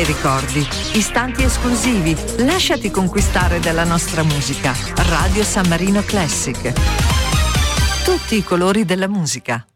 bei ricordi, istanti esclusivi. Lasciati conquistare dalla nostra musica. Radio San Marino Classic. Tutti i colori della musica.